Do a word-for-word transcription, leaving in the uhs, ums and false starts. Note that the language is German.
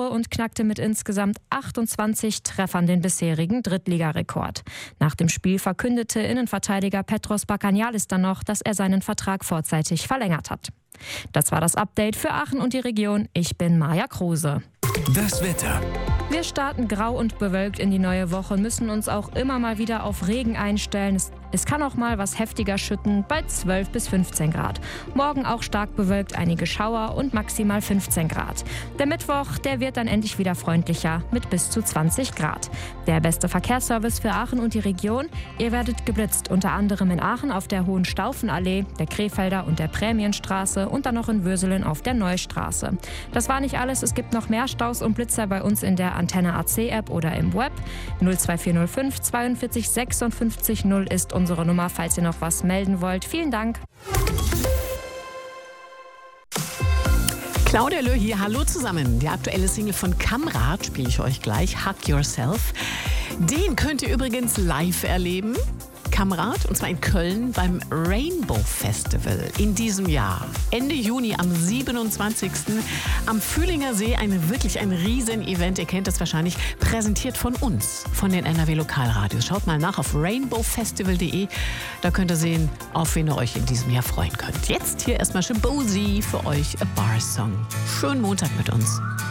und knackte mit insgesamt achtundzwanzig Treffern den bisherigen Drittligarekord. Nach dem Spiel verkündete Innenverteidiger Petros Bakagnalis dann noch, dass er seinen Vertrag vorzeitig verlängert hat. Das war das Update für Aachen und die Region. Ich bin Maja Kruse. Das Wetter. Wir starten grau und bewölkt in die neue Woche und müssen uns auch immer mal wieder auf Regen einstellen. Es, es kann auch mal was heftiger schütten bei zwölf bis fünfzehn Grad. Morgen auch stark bewölkt, einige Schauer und maximal fünfzehn Grad. Der Mittwoch, der wird dann endlich wieder freundlicher mit bis zu zwanzig Grad. Der beste Verkehrsservice für Aachen und die Region. Ihr werdet geblitzt, unter anderem in Aachen auf der Hohenstaufenallee, der Krefelder und der Prämienstraße und dann noch in Würselen auf der Neustraße. Das war nicht alles, es gibt noch mehr Staus und Blitzer bei uns in der Antenne A C App oder im Web. null zwei vier null fünf zweiundvierzig sechsundfünfzig null ist unsere Nummer, falls ihr noch was melden wollt. Vielen Dank. Claudia Löh hier, hallo zusammen. Die aktuelle Single von Kamrat spiele ich euch gleich, Hug Yourself. Den könnt ihr übrigens live erleben. Kamrat, und zwar in Köln beim Rainbow Festival in diesem Jahr. Ende Juni am siebenundzwanzigsten am Fühlinger See, eine, wirklich ein Riesen-Event. Ihr kennt das wahrscheinlich, präsentiert von uns, von den N R W Lokalradios. Schaut mal nach auf rainbow festival punkt de. Da könnt ihr sehen, auf wen ihr euch in diesem Jahr freuen könnt. Jetzt hier erstmal Shabozy für euch, A Bar Song. Schönen Montag mit uns.